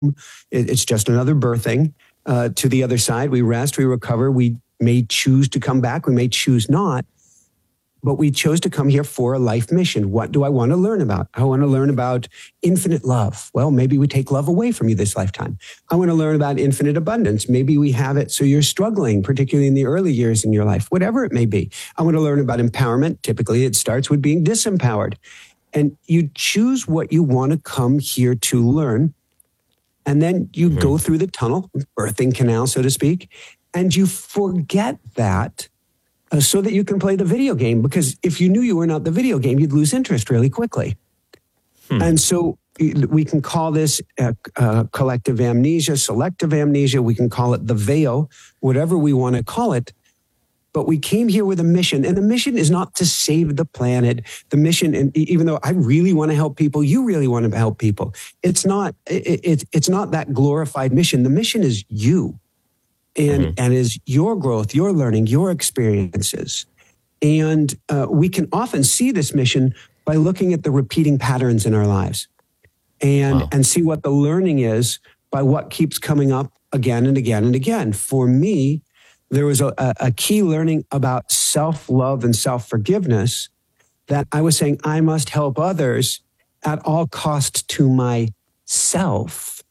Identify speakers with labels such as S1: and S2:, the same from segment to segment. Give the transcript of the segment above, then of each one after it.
S1: It's just another birthing to the other side. We rest, we recover. We may choose to come back. We may choose not. But we chose to come here for a life mission. What do I want to learn about? I want to learn about infinite love. Well, maybe we take love away from you this lifetime. I want to learn about infinite abundance. Maybe we have it so you're struggling, particularly in the early years in your life, whatever it may be. I want to learn about empowerment. Typically, it starts with being disempowered. And you choose what you want to come here to learn. And then you go through the tunnel, birthing canal, so to speak, and you forget that so that you can play the video game. Because if you knew you were not the video game, you'd lose interest really quickly. And so we can call this collective amnesia, selective amnesia. We can call it the veil, whatever we want to call it. But we came here with a mission, and the mission is not to save the planet. The mission, and even though I really want to help people, you really want to help people. It's not that glorified mission. The mission is you. And is your growth, your learning, your experiences. And we can often see this mission by looking at the repeating patterns in our lives and see what the learning is by what keeps coming up again and again and again. For me, there was a key learning about self-love and self-forgiveness that I was saying I must help others at all cost to myself.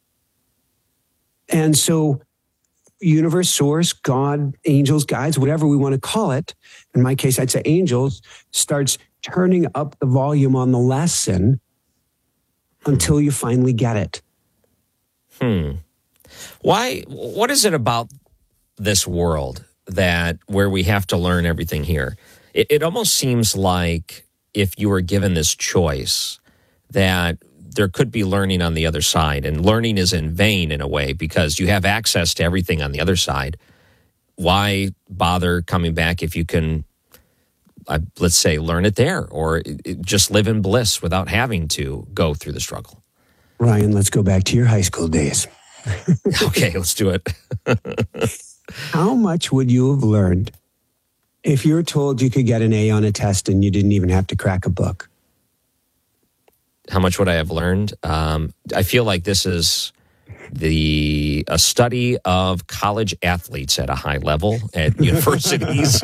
S1: And so universe, source, God, angels, guides, whatever we want to call it. In my case, I'd say angels, starts turning up the volume on the lesson until you finally get it.
S2: Why? What is it about this world where we have to learn everything here? It almost seems like if you were given this choice that there could be learning on the other side, and learning is in vain in a way because you have access to everything on the other side. Why bother coming back if you can, let's say, learn it there, or just live in bliss without having to go through the struggle?
S1: Ryan, let's go back to your high school days.
S2: Okay, let's do it.
S1: How much would you have learned if you were told you could get an A on a test and you didn't even have to crack a book?
S2: How much would I have learned? I feel like this is a study of college athletes at a high level at universities.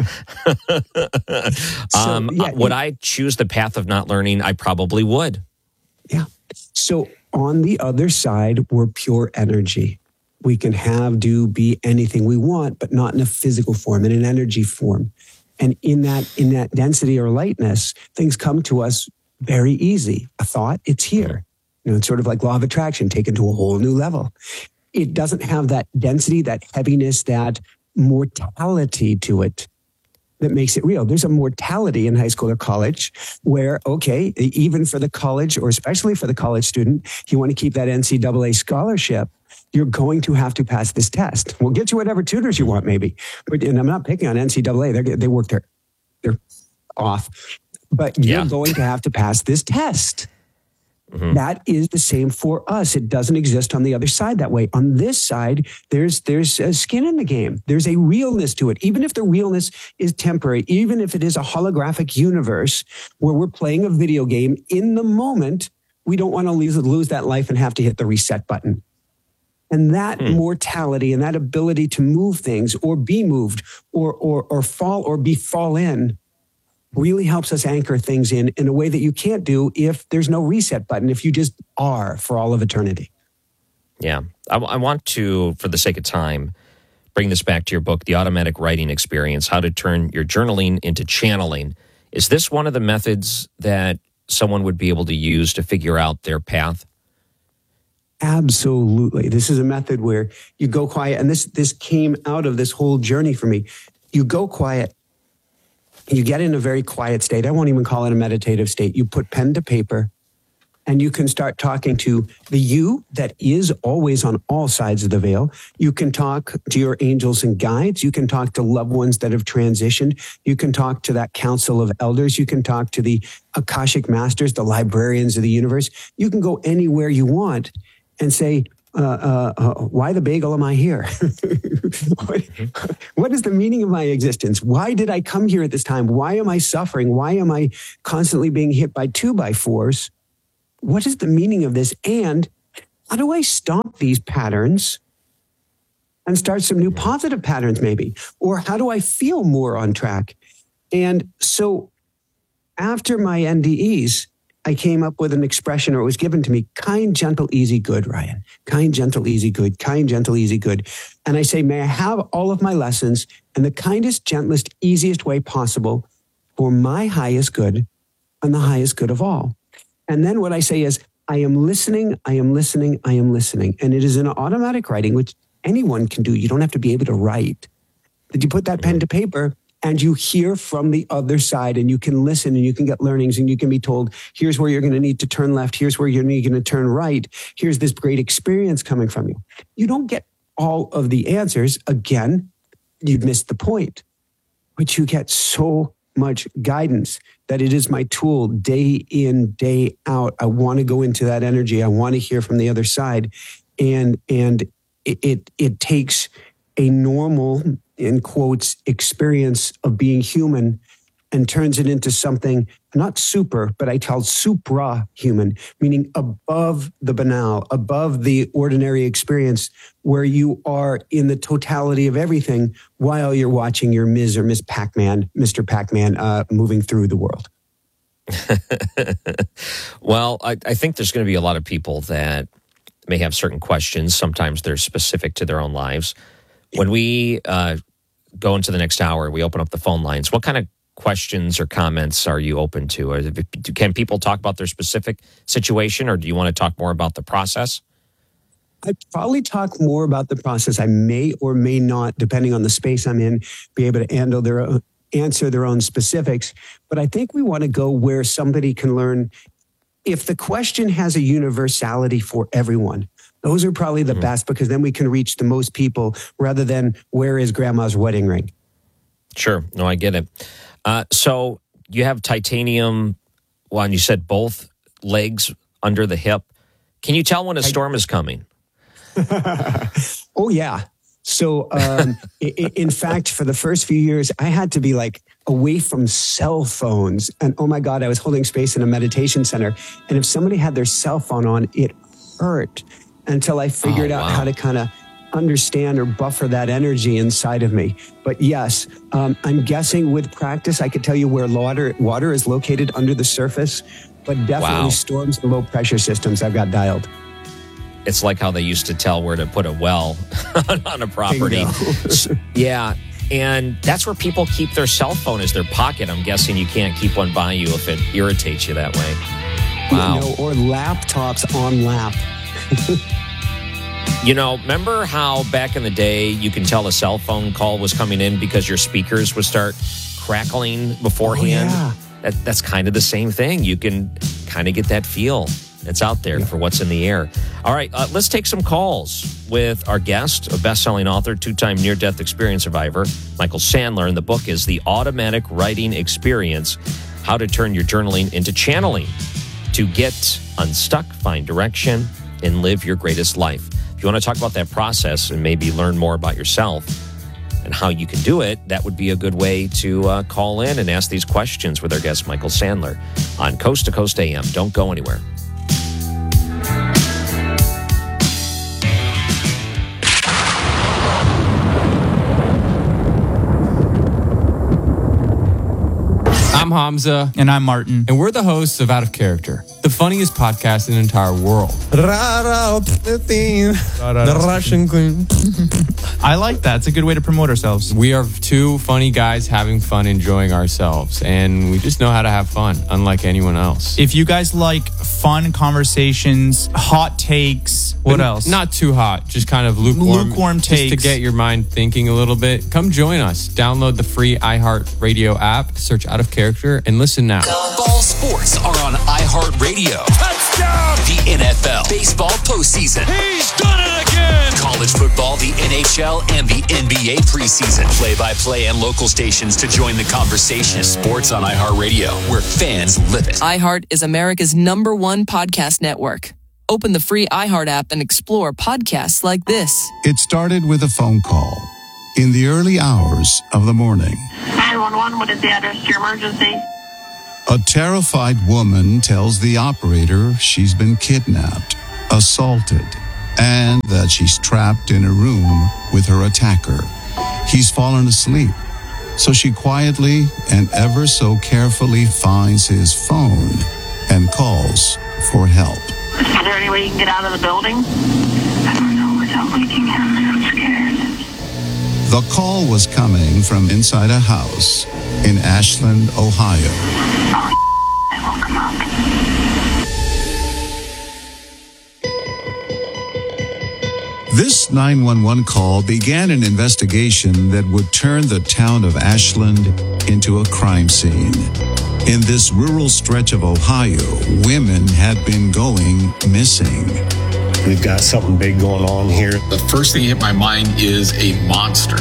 S2: Would I choose the path of not learning? I probably would.
S1: Yeah. So on the other side, we're pure energy. We can have, do, be anything we want, but not in a physical form, in an energy form. And in that density or lightness, things come to us very easy. A thought, it's here. It's sort of like law of attraction taken to a whole new level. It doesn't have that density, that heaviness, that mortality to it that makes it real. There's a mortality in high school or college where, okay, even for the college, or especially for the college student, you want to keep that NCAA scholarship, you're going to have to pass this test. We'll get you whatever tutors you want, maybe. And I'm not picking on NCAA. They work they're off. But you're going to have to pass this test. That is the same for us. It doesn't exist on the other side that way. On this side, there's skin in the game. There's a realness to it. Even if the realness is temporary, even if it is a holographic universe where we're playing a video game, in the moment, we don't want to lose that life and have to hit the reset button. And that mortality and that ability to move things or be moved or fall or be fall in really helps us anchor things in a way that you can't do if there's no reset button, if you just are for all of eternity.
S2: Yeah. I want to, for the sake of time, bring this back to your book, The Automatic Writing Experience, How to Turn Your Journaling into Channeling. Is this one of the methods that someone would be able to use to figure out their path?
S1: Absolutely. This is a method where you go quiet, and this came out of this whole journey for me. You go quiet. You get in a very quiet state. I won't even call it a meditative state. You put pen to paper and you can start talking to the you that is always on all sides of the veil. You can talk to your angels and guides. You can talk to loved ones that have transitioned. You can talk to that council of elders. You can talk to the Akashic masters, the librarians of the universe. You can go anywhere you want and say, why the bagel am I here? What is the meaning of my existence? Why did I come here at this time? Why am I suffering? Why am I constantly being hit by 2x4s? What is the meaning of this? And how do I stop these patterns and start some new positive patterns maybe? Or how do I feel more on track? And so after my NDEs, I came up with an expression, or it was given to me: kind, gentle, easy, good, Ryan. Kind, gentle, easy, good. Kind, gentle, easy, good. And I say, may I have all of my lessons in the kindest, gentlest, easiest way possible for my highest good and the highest good of all. And then what I say is, I am listening, I am listening, I am listening. And it is an automatic writing, which anyone can do. You don't have to be able to write. But you put that pen to paper, and you hear from the other side, and you can listen, and you can get learnings, and you can be told, here's where you're going to need to turn left. Here's where you're going to turn right. Here's this great experience coming from you. You don't get all of the answers. Again, you've missed the point. But you get so much guidance that it is my tool day in, day out. I want to go into that energy. I want to hear from the other side. And it takes a normal, in quotes, experience of being human and turns it into something not super, but I call supra-human, meaning above the banal, above the ordinary experience, where you are in the totality of everything while you're watching your Ms. or Miss Pac-Man, Mr. Pac-Man, moving through the world.
S2: Well, I think there's going to be a lot of people that may have certain questions. Sometimes they're specific to their own lives. When we go into the next hour, we open up the phone lines. What kind of questions or comments are you open to? Can people talk about their specific situation, or do you want to talk more about the process?
S1: I'd probably talk more about the process. I may or may not, depending on the space I'm in, be able to answer their own specifics. But I think we want to go where somebody can learn. If the question has a universality for everyone, those are probably the best, because then we can reach the most people rather than where is grandma's wedding ring.
S2: Sure. No, I get it. So you have titanium, well, and you said both legs under the hip. Can you tell when a storm is coming?
S1: Oh, yeah. So in fact, for the first few years, I had to be like away from cell phones. And oh my God, I was holding space in a meditation center. And if somebody had their cell phone on, it hurt, until I figured out how to kind of understand or buffer that energy inside of me. But yes, I'm guessing with practice, I could tell you where water is located under the surface, but definitely storms and low pressure systems I've got dialed.
S2: It's like how they used to tell where to put a well on a property. Yeah. And that's where people keep their cell phone, is their pocket. I'm guessing you can't keep one by you if it irritates you that way. Wow.
S1: Or laptops on lap.
S2: You know, remember how back in the day you can tell a cell phone call was coming in because your speakers would start crackling beforehand?
S1: Oh, yeah.
S2: That's kind of the same thing. You can kind of get that feel that's out there for what's in the air. All right, let's take some calls with our guest, a best-selling author, two-time near-death experience survivor, Michael Sandler. And the book is The Automatic Writing Experience, How to Turn Your Journaling into Channeling to Get Unstuck, Find Direction, and Live Your Greatest Life. If you want to talk about that process and maybe learn more about yourself and how you can do it, that would be a good way to call in and ask these questions with our guest, Michael Sandler, on Coast to Coast AM. Don't go anywhere.
S3: I'm Hamza.
S4: And I'm Martin.
S3: And we're the hosts of Out of Character, the funniest podcast in the entire world.
S5: The Russian queen.
S4: I like that. It's a good way to promote ourselves.
S3: We are two funny guys having fun, enjoying ourselves. And we just know how to have fun, unlike anyone else.
S4: If you guys like fun conversations, hot takes, what else?
S3: Not too hot, just kind of lukewarm
S4: takes.
S3: Just to get your mind thinking a little bit. Come join us. Download the free iHeartRadio app, search Out of Character, and listen now.
S6: All sports are on iHeartRadio. Touchdown! The NFL, baseball postseason.
S7: He's done it again!
S6: College football, the NHL, and the NBA preseason. Play-by-play and local stations to join the conversation. Sports on iHeartRadio, where fans live it.
S8: iHeart is America's #1 podcast network. Open the free iHeart app and explore podcasts like this.
S9: It started with a phone call in the early hours of the morning.
S10: 911, what is the address to your emergency?
S9: A terrified woman tells the operator she's been kidnapped. assaulted, and that she's trapped in a room with her attacker. He's fallen asleep, so she quietly and ever so carefully finds his phone and calls for help.
S10: Is there any way you can get out of the building? I don't know without waking him. I'm scared.
S9: The call was coming from inside a house in Ashland, Ohio.
S10: I woke him up.
S9: This 911 call began an investigation that would turn the town of Ashland into a crime scene. In this rural stretch of Ohio, women had been going missing.
S5: We've got something big going on here.
S11: The first thing that hit my mind is a monster.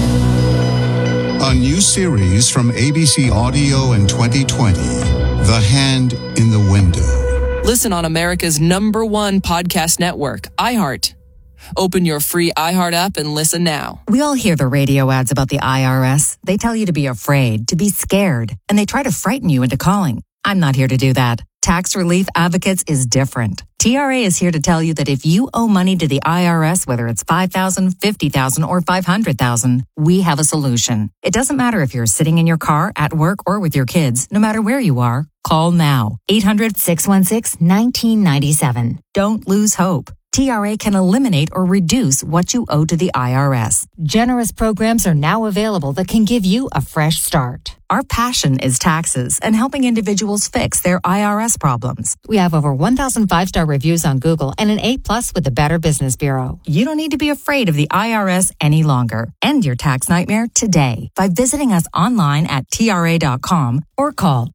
S9: A new series from ABC Audio in 2020, The Hand in the Window.
S8: Listen on America's #1 podcast network, iHeart. Open your free iHeart app and listen now.
S12: We all hear the radio ads about the IRS. They tell you to be afraid, to be scared, and they try to frighten you into calling. I'm not here to do that. Tax Relief Advocates is different. TRA is here to tell you that if you owe money to the IRS, whether it's $5,000, $50,000, or $500,000, we have a solution. It doesn't matter if you're sitting in your car, at work, or with your kids. No matter where you are, call now. 800-616-1997. Don't lose hope. TRA can eliminate or reduce what you owe to the IRS. Generous programs are now available that can give you a fresh start. Our passion is taxes and helping individuals fix their IRS problems. We have over 1,000 5-star reviews on Google and an A+ with the Better Business Bureau. You don't need to be afraid of the IRS any longer. End your tax nightmare today by visiting us online at TRA.com or call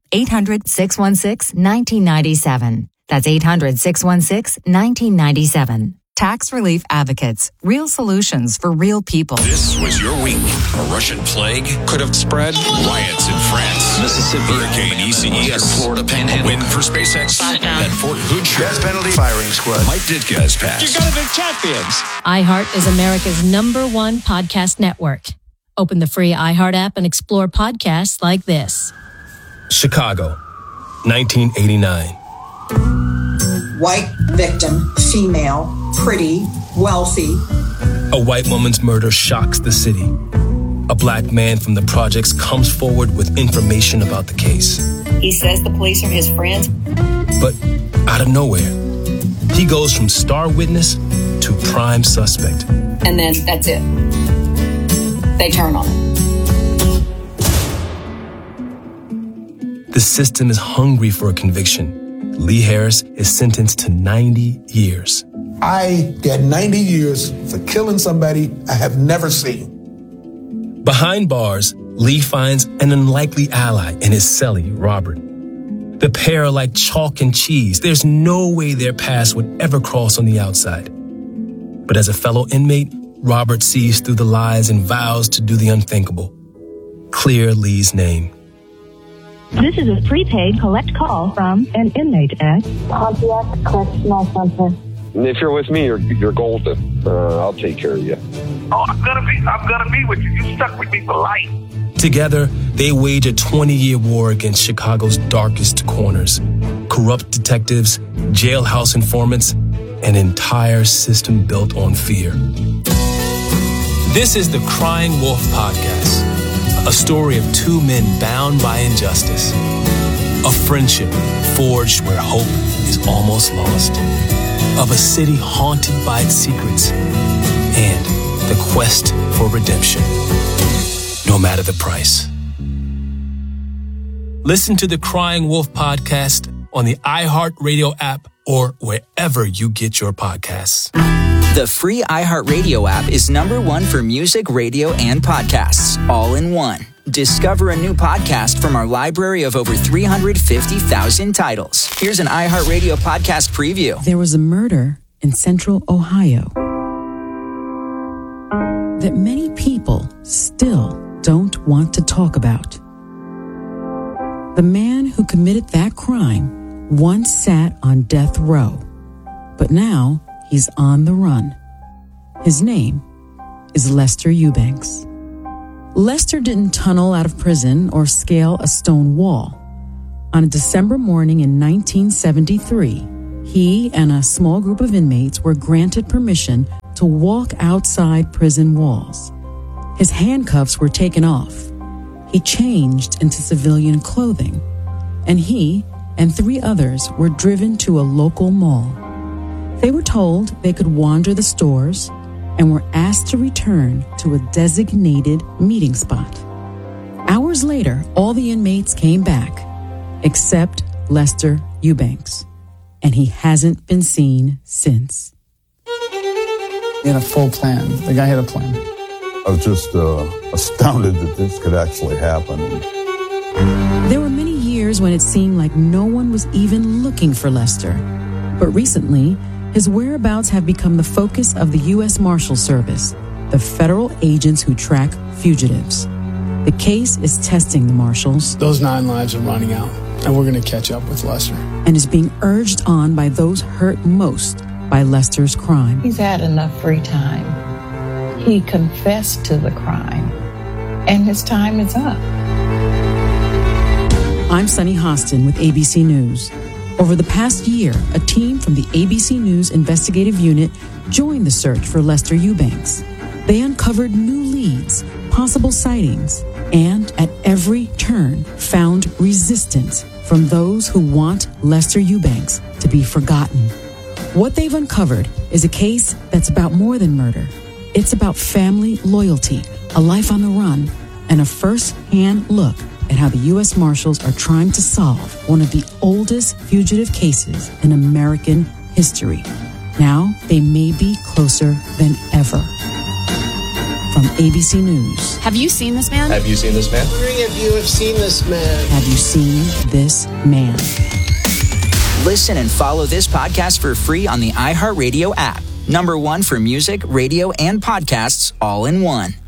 S12: 800-616-1997. That's 800-616-1997. Tax Relief Advocates. Real solutions for real people.
S6: This was your week. A Russian plague could have spread. Riots in France. Mississippi. Hurricane ECE. Florida Panhandle. Win for SpaceX. At Fort Hood. Death penalty. Firing squad. Mike Ditka has passed.
S11: You're going to be champions.
S13: iHeart is America's #1 podcast network. Open the free iHeart app and explore podcasts like this.
S14: Chicago, 1989.
S15: White victim, female, pretty, wealthy.
S14: A white woman's murder shocks the city. A black man from the projects comes forward with information about the case.
S16: He says the police are his friends.
S14: But out of nowhere, he goes from star witness to prime suspect.
S16: And then that's it. They turn on him.
S14: The system is hungry for a conviction. Lee Harris is sentenced to 90 years.
S17: I get 90 years for killing somebody I have never seen.
S14: Behind bars, Lee finds an unlikely ally in his cellie, Robert. The pair are like chalk and cheese. There's no way their paths would ever cross on the outside. But as a fellow inmate, Robert sees through the lies and vows to do the unthinkable. Clear Lee's name.
S18: This is a prepaid collect call from an inmate at
S19: Pontiac Correctional Center.
S20: If you're with me, you're golden. I'll take care of you.
S21: Oh, I'm gonna be with you. You stuck with me for life.
S14: Together, they wage a 20-year war against Chicago's darkest corners. Corrupt detectives, jailhouse informants, an entire system built on fear. This is the Crying Wolf Podcast. A story of two men bound by injustice. A friendship forged where hope is almost lost. Of a city haunted by its secrets. And the quest for redemption. No matter the price. Listen to the Crying Wolf Podcast on the iHeartRadio app or wherever you get your podcasts.
S22: The free iHeartRadio app is #1 for music, radio, and podcasts, all in one. Discover a new podcast from our library of over 350,000 titles. Here's an iHeartRadio podcast preview.
S23: There was a murder in central Ohio that many people still don't want to talk about. The man who committed that crime once sat on death row, but now he's on the run. His name is Lester Eubanks. Lester didn't tunnel out of prison or scale a stone wall. On a December morning in 1973, he and a small group of inmates were granted permission to walk outside prison walls. His handcuffs were taken off. He changed into civilian clothing, and he and 3 others were driven to a local mall. They were told they could wander the stores and were asked to return to a designated meeting spot. Hours later, all the inmates came back, except Lester Eubanks, and he hasn't been seen since.
S1: He had a full plan. The guy had a plan.
S2: I was just astounded that this could actually happen.
S23: There were many years when it seemed like no one was even looking for Lester. But recently, his whereabouts have become the focus of the U.S. Marshal Service, the federal agents who track fugitives. The case is testing the marshals.
S1: Those 9 lives are running out, and we're going to catch up with Lester.
S23: And is being urged on by those hurt most by Lester's crime.
S4: He's had enough free time. He confessed to the crime, and his time is up.
S23: I'm Sunny Hostin with ABC News. Over the past year, a team from the ABC News Investigative Unit joined the search for Lester Eubanks. They uncovered new leads, possible sightings, and at every turn found resistance from those who want Lester Eubanks to be forgotten. What they've uncovered is a case that's about more than murder. It's about family loyalty, a life on the run, and a first-hand look at how the U.S. Marshals are trying to solve one of the oldest fugitive cases in American history. Now, they may be closer than ever. From ABC News.
S24: Have you seen this man?
S25: Have you seen this man?
S26: I'm wondering if you have seen this man.
S23: Have you seen this man?
S22: Listen and follow this podcast for free on the iHeartRadio app. #1 for music, radio, and podcasts all in one.